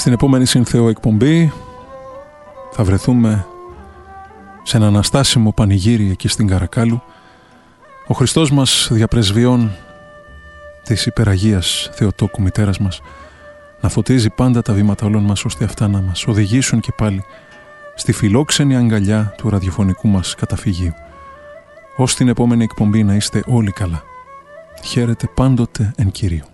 Στην επόμενη Συνθεό εκπομπή θα βρεθούμε σε ένα αναστάσιμο πανηγύρι εκεί στην Καρακάλου. Ο Χριστός μας διαπρεσβειών της υπεραγίας Θεοτόκου μητέρας μας να φωτίζει πάντα τα βήματα όλων μας, ώστε αυτά να μας οδηγήσουν και πάλι στη φιλόξενη αγκαλιά του ραδιοφωνικού μας καταφυγίου. Ως την επόμενη εκπομπή να είστε όλοι καλά. Χαίρετε πάντοτε εν Κυρίω.